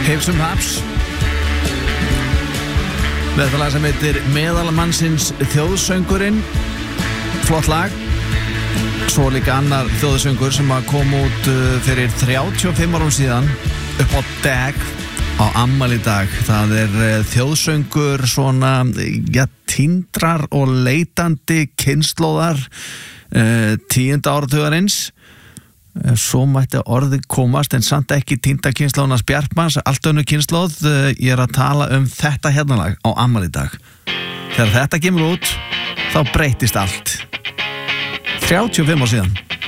Caves and Paps með þetta lag sem heitir Meðalmannsins þjóðsöngurinn, flott lag. Svo líka annar þjóðsöngur sem kom út fyrir 35 árum síðan upp á dag á afmæli í dag. Það þjóðsöngur svona týndrar og leitandi kynslóðar 10. áratugarins. Svo mætti orðið komast en samt ekki týnda kynslóðunas Bjartmanns, allt önnur kynslóð. Ég að tala þetta hérna lag á afmæli í dag. Þegar þetta kemur út þá breytist allt. 35 ár síðan.